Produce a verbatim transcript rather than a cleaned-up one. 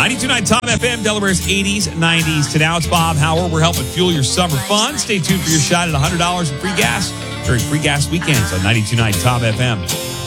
ninety-two point nine Top F M, Delaware's eighties, nineties to now. It's Bob Howard. We're helping fuel your summer fun. Stay tuned for your shot at one hundred dollars in free gas during free gas weekends on ninety-two point nine Top F M.